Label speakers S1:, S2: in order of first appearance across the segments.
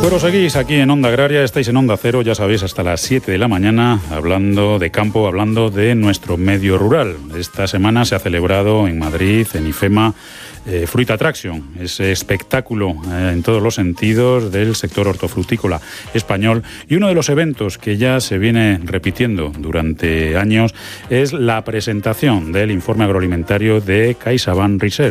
S1: Bueno, seguís aquí en Onda Agraria, estáis en Onda Cero, ya sabéis, hasta las 7 de la mañana, hablando de campo, hablando de nuestro medio rural. Esta semana se ha celebrado en Madrid, en IFEMA, Fruit Attraction, ese espectáculo en todos los sentidos del sector hortofrutícola español. Y uno de los eventos que ya se viene repitiendo durante años es la presentación del informe agroalimentario de CaixaBank Research.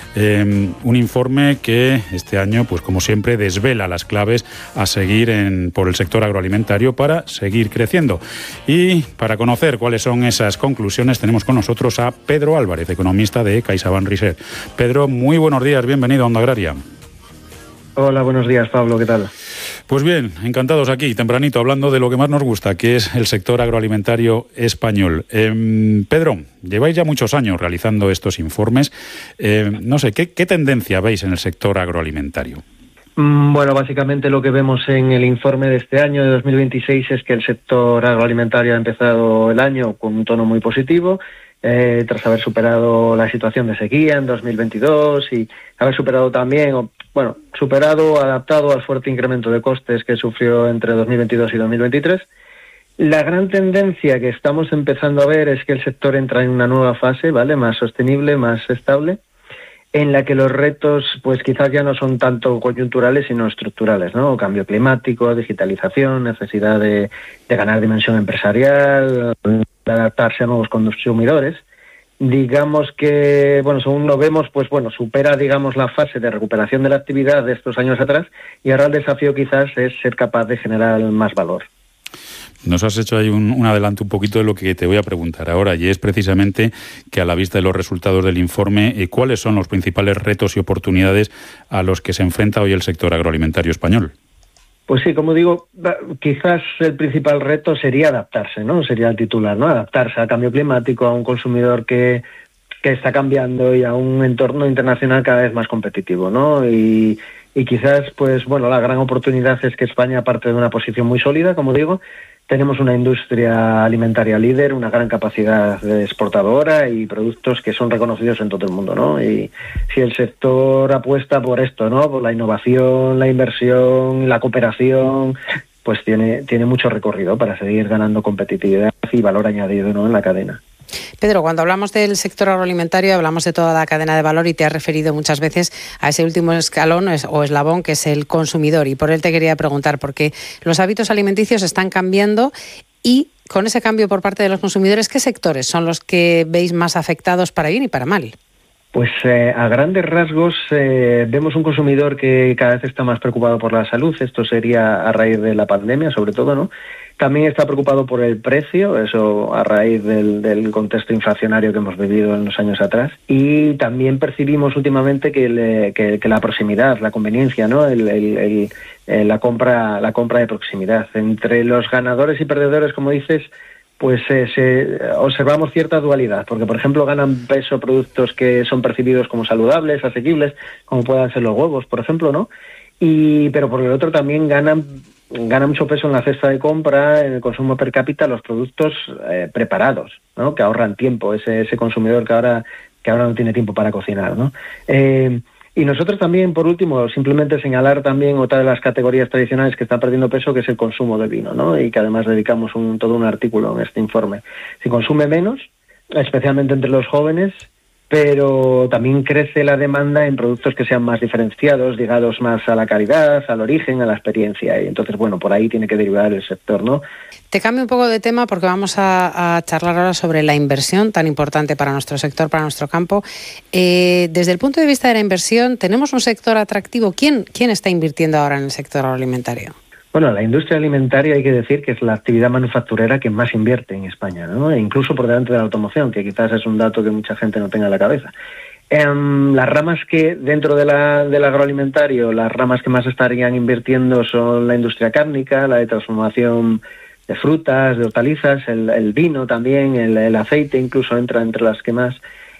S1: Un informe que este año, pues como siempre, desvela las claves a seguir por el sector agroalimentario para seguir creciendo. Y para conocer cuáles son esas conclusiones, tenemos con nosotros a Pedro Álvarez, economista de CaixaBank Research. Pedro, muy buenos días, bienvenido a Onda Agraria.
S2: Hola, buenos días, Pablo, ¿qué tal?
S1: Pues bien, encantados aquí, tempranito, hablando de lo que más nos gusta, que es el sector agroalimentario español. Pedro, lleváis ya muchos años realizando estos informes. No sé, ¿qué tendencia veis en el sector agroalimentario?
S2: Bueno, básicamente lo que vemos en el informe de este año, de 2026, es que el sector agroalimentario ha empezado el año con un tono muy positivo, tras haber superado la situación de sequía en 2022 y haber superado también, adaptado al fuerte incremento de costes que sufrió entre 2022 y 2023. La gran tendencia que estamos empezando a ver es que el sector entra en una nueva fase, ¿vale?, más sostenible, más estable, en la que los retos pues quizás ya no son tanto coyunturales sino estructurales, ¿no? Cambio climático, digitalización, necesidad de ganar dimensión empresarial, de adaptarse a nuevos consumidores. Digamos que, según lo vemos, supera, la fase de recuperación de la actividad de estos años atrás, y ahora el desafío quizás es ser capaz de generar más valor.
S1: Nos has hecho ahí un adelanto un poquito de lo que te voy a preguntar ahora, y es precisamente que a la vista de los resultados del informe, ¿cuáles son los principales retos y oportunidades a los que se enfrenta hoy el sector agroalimentario español?
S2: Pues sí, como digo, quizás el principal reto sería adaptarse, ¿no? Sería el titular, ¿no? Adaptarse al cambio climático, a un consumidor que está cambiando y a un entorno internacional cada vez más competitivo, ¿no? Y quizás, la gran oportunidad es que España parte de una posición muy sólida, como digo. Tenemos una industria alimentaria líder, una gran capacidad exportadora y productos que son reconocidos en todo el mundo, ¿no? Y si el sector apuesta por esto, ¿no?, por la innovación, la inversión, la cooperación, pues tiene mucho recorrido para seguir ganando competitividad y valor añadido, ¿no?, en la cadena.
S3: Pedro, cuando hablamos del sector agroalimentario hablamos de toda la cadena de valor y te has referido muchas veces a ese último escalón o eslabón que es el consumidor, y por él te quería preguntar, porque los hábitos alimenticios están cambiando y con ese cambio por parte de los consumidores, ¿qué sectores son los que veis más afectados para bien y para mal?
S2: Pues a grandes rasgos vemos un consumidor que cada vez está más preocupado por la salud. Esto sería a raíz de la pandemia, sobre todo, ¿no? También está preocupado por el precio, eso a raíz del contexto inflacionario que hemos vivido en los años atrás. Y también percibimos últimamente que la proximidad, la conveniencia, ¿no?, la compra de proximidad. Entre los ganadores y perdedores, como dices, pues observamos cierta dualidad, porque por ejemplo ganan peso productos que son percibidos como saludables, asequibles, como puedan ser los huevos, por ejemplo, ¿no? Pero por el otro también gana mucho peso en la cesta de compra, en el consumo per cápita, los productos preparados, ¿no?, que ahorran tiempo, ese consumidor que ahora no tiene tiempo para cocinar, ¿no? Y nosotros también, por último, simplemente señalar también otra de las categorías tradicionales que está perdiendo peso, que es el consumo de vino, ¿no? Y que además dedicamos todo un artículo en este informe. Se consume menos, especialmente entre los jóvenes, pero también crece la demanda en productos que sean más diferenciados, ligados más a la calidad, al origen, a la experiencia. Y entonces, por ahí tiene que derivar el sector, ¿no?
S3: Te cambio un poco de tema porque vamos a charlar ahora sobre la inversión tan importante para nuestro sector, para nuestro campo. Desde el punto de vista de la inversión, ¿tenemos un sector atractivo? ¿Quién está invirtiendo ahora en el sector agroalimentario?
S2: Bueno, la industria alimentaria hay que decir que es la actividad manufacturera que más invierte en España, ¿no? E incluso por delante de la automoción, que quizás es un dato que mucha gente no tenga en la cabeza. Las ramas que dentro del agroalimentario, las ramas que más estarían invirtiendo son la industria cárnica, la de transformación de frutas, de hortalizas, el vino también, el aceite incluso entra entre las que más.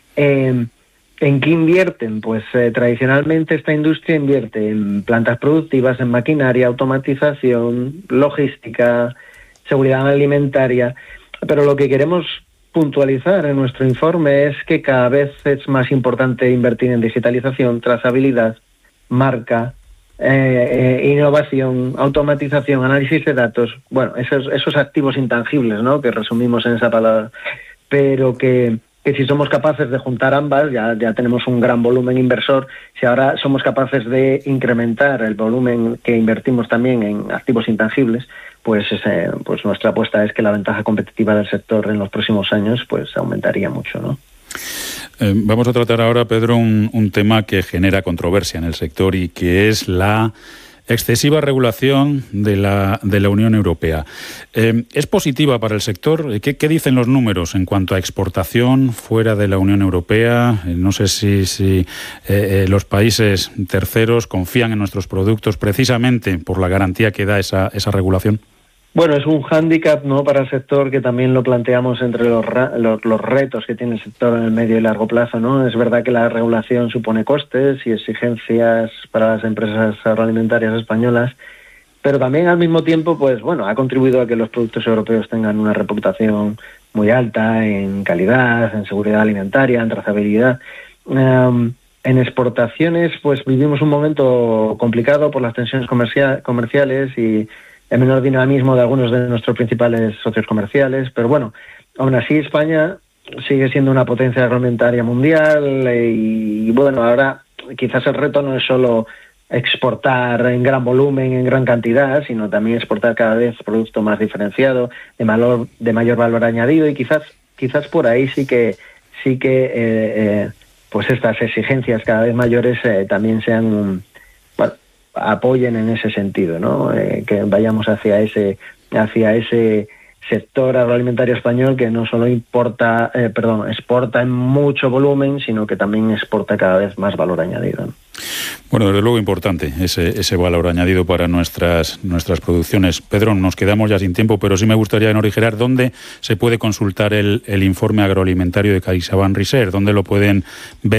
S2: ¿En qué invierten? Pues tradicionalmente esta industria invierte en plantas productivas, en maquinaria, automatización, logística, seguridad alimentaria. Pero lo que queremos puntualizar en nuestro informe es que cada vez es más importante invertir en digitalización, trazabilidad, marca, innovación, automatización, análisis de datos, bueno, esos activos intangibles, ¿no?, que resumimos en esa palabra, pero que si somos capaces de juntar ambas, ya tenemos un gran volumen inversor. Si ahora somos capaces de incrementar el volumen que invertimos también en activos intangibles, pues nuestra apuesta es que la ventaja competitiva del sector en los próximos años pues aumentaría mucho, ¿no?
S1: Vamos a tratar ahora, Pedro, un tema que genera controversia en el sector y que es la excesiva regulación de la Unión Europea. ¿Es positiva para el sector? ¿Qué dicen los números en cuanto a exportación fuera de la Unión Europea? No sé si los países terceros confían en nuestros productos precisamente por la garantía que da esa regulación.
S2: Bueno, es un hándicap, ¿no?, para el sector, que también lo planteamos entre los retos que tiene el sector en el medio y largo plazo, ¿no? Es verdad que la regulación supone costes y exigencias para las empresas agroalimentarias españolas, pero también al mismo tiempo, pues bueno, ha contribuido a que los productos europeos tengan una reputación muy alta en calidad, en seguridad alimentaria, en trazabilidad. En exportaciones, pues vivimos un momento complicado por las tensiones comerciales y el menor dinamismo de algunos de nuestros principales socios comerciales, pero bueno, aún así España sigue siendo una potencia agroalimentaria mundial y bueno, ahora quizás el reto no es solo exportar en gran volumen, en gran cantidad, sino también exportar cada vez producto más diferenciado, de mayor valor añadido, y quizás por ahí sí que pues estas exigencias cada vez mayores también sean apoyen en ese sentido, ¿no? Que vayamos hacia ese sector agroalimentario español que no solo exporta en mucho volumen, sino que también exporta cada vez más valor añadido, ¿no?
S1: Bueno, desde luego importante ese valor añadido para nuestras producciones. Pedro, nos quedamos ya sin tiempo, pero sí me gustaría originar dónde se puede consultar el informe agroalimentario de CaixaBank Research, dónde lo pueden ver.